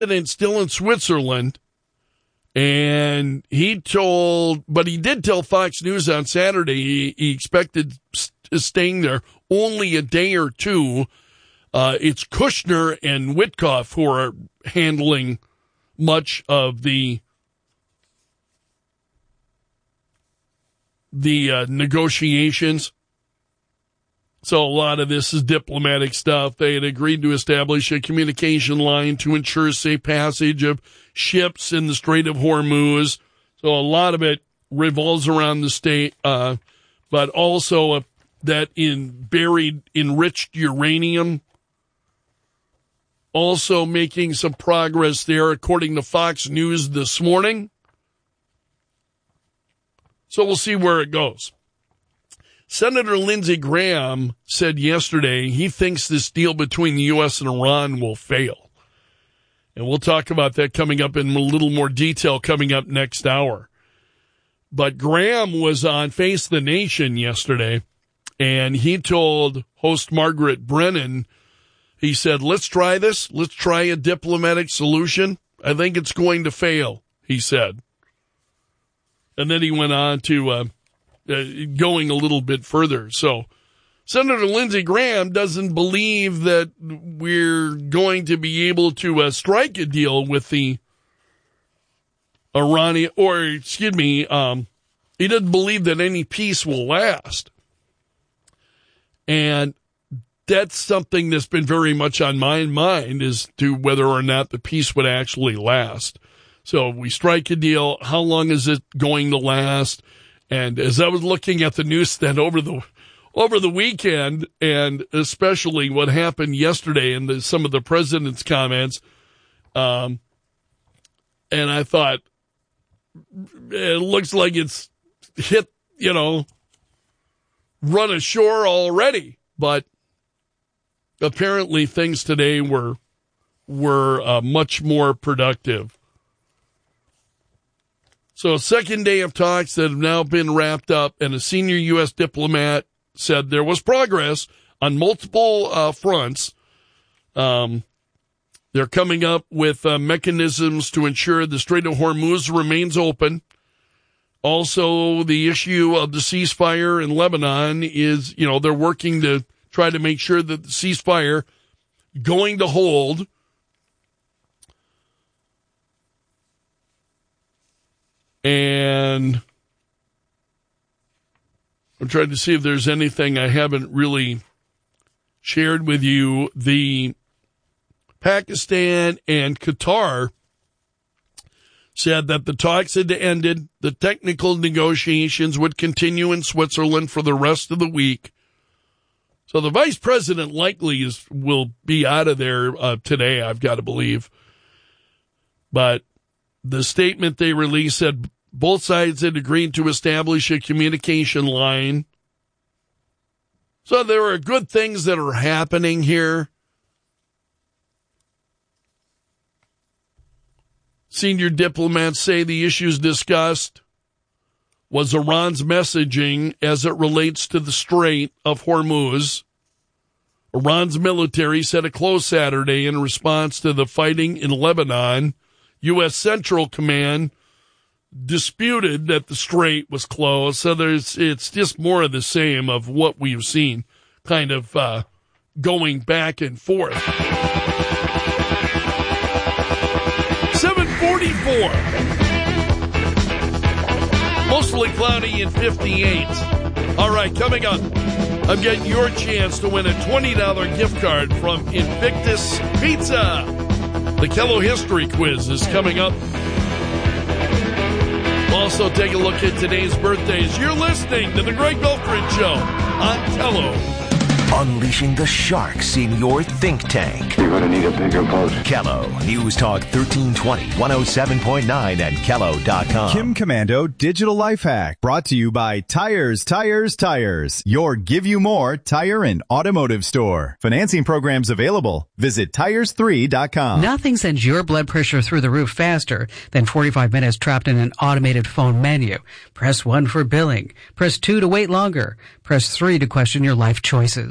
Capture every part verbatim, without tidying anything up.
president still in Switzerland, and he told, but he did tell Fox News on Saturday he, he expected st- staying there only a day or two. Uh, it's Kushner and Witkoff who are handling much of the the uh, negotiations. So a lot of this is diplomatic stuff. They had agreed to establish a communication line to ensure safe passage of ships in the Strait of Hormuz. So a lot of it revolves around the state, uh, but also uh, that in buried enriched uranium. Also making some progress there, according to Fox News this morning. So we'll see where it goes. Senator Lindsey Graham said yesterday he thinks this deal between the U S and Iran will fail. And we'll talk about that coming up in a little more detail coming up next hour. But Graham was on Face the Nation yesterday, and he told host Margaret Brennan, he said, let's try this. Let's try a diplomatic solution. I think it's going to fail, he said. And then he went on to uh, uh, going a little bit further. So Senator Lindsey Graham doesn't believe that we're going to be able to uh, strike a deal with the Iranian, or excuse me, um, he doesn't believe that any peace will last. And that's something that's been very much on my mind as to whether or not the peace would actually last. So we strike a deal. How long is it going to last? And as I was looking at the news then over the over the weekend, and especially what happened yesterday and the, some of the president's comments, um, and I thought, it looks like it's hit, you know, run ashore already. But apparently things today were were uh, much more productive. So second day of talks that have now been wrapped up, and a senior U S diplomat said there was progress on multiple uh, fronts. Um, they're coming up with uh, mechanisms to ensure the Strait of Hormuz remains open. Also, the issue of the ceasefire in Lebanon is, you know, they're working to try to make sure that the ceasefire going to hold. And I'm trying to see if there's anything I haven't really shared with you. The Pakistan and Qatar said that the talks had ended. The technical negotiations would continue in Switzerland for the rest of the week. So the vice president likely is will be out of there uh, today, I've got to believe. But the statement they released said both sides had agreed to establish a communication line. So there are good things that are happening here. Senior diplomats say the issues discussed was Iran's messaging as it relates to the Strait of Hormuz. Iran's military set a close Saturday in response to the fighting in Lebanon. U S Central Command disputed that the strait was closed. So there's it's just more of the same of what we've seen, kind of uh, going back and forth. seven forty-four. Mostly cloudy and fifty-eight. All right, coming up, I'm getting your chance to win a twenty dollars gift card from Invictus Pizza. The Kello History Quiz is coming up. Also, take a look at today's birthdays. You're listening to The Greg Belford Show on Kello. Unleashing the sharks in your think tank. You're going to need a bigger boat. Kello News Talk thirteen twenty, one oh seven point nine and Kello dot com. Kim Commando Digital Life Hack. Brought to you by Tires, Tires, Tires. Your Give You More tire and automotive store. Financing programs available. Visit tires three dot com. Nothing sends your blood pressure through the roof faster than forty-five minutes trapped in an automated phone menu. Press one for billing. Press two to wait longer. Press three to question your life choices.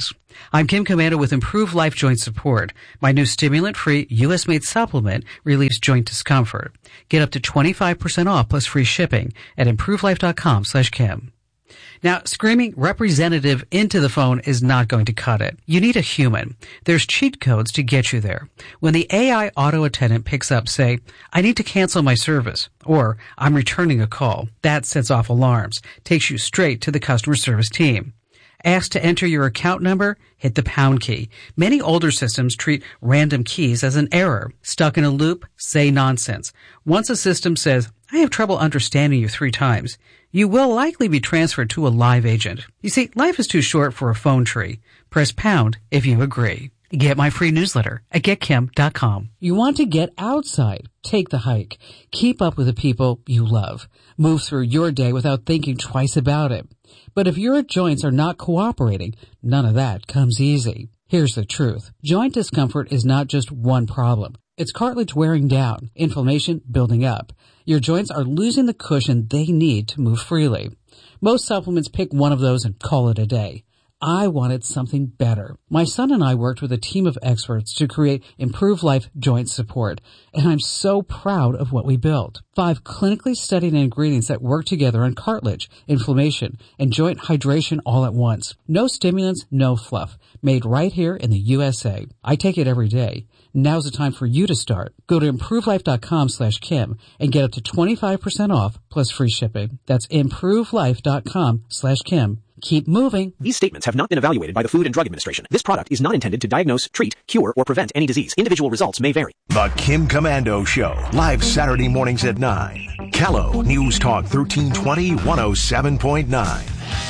Joints. I'm Kim Komando with Improved Life Joint Support. My new stimulant-free U S-made supplement relieves joint discomfort. Get up to twenty-five percent off plus free shipping at improvelife.com slash Kim. Now, screaming representative into the phone is not going to cut it. You need a human. There's cheat codes to get you there. When the A I auto attendant picks up, say, I need to cancel my service, or I'm returning a call, that sets off alarms, takes you straight to the customer service team. Asked to enter your account number? Hit the pound key. Many older systems treat random keys as an error. Stuck in a loop? Say nonsense. Once a system says, I have trouble understanding you three times, you will likely be transferred to a live agent. You see, life is too short for a phone tree. Press pound if you agree. Get my free newsletter at get kim dot com. You want to get outside. Take the hike. Keep up with the people you love. Move through your day without thinking twice about it. But if your joints are not cooperating, none of that comes easy. Here's the truth. Joint discomfort is not just one problem. It's cartilage wearing down, inflammation building up. Your joints are losing the cushion they need to move freely. Most supplements pick one of those and call it a day. I wanted something better. My son and I worked with a team of experts to create Improved Life Joint Support, and I'm so proud of what we built. Five clinically studied ingredients that work together on cartilage, inflammation, and joint hydration all at once. No stimulants, no fluff. Made right here in the U S A. I take it every day. Now's the time for you to start. Go to improvelife.com slash Kim and get up to twenty-five percent off plus free shipping. That's improvelife.com slash Kim. Keep moving. These statements have not been evaluated by the Food and Drug Administration. This product is not intended to diagnose, treat, cure, or prevent any disease. Individual results may vary. The Kim Komando Show, live Saturday mornings at nine. Callow News Talk thirteen twenty, one oh seven point nine.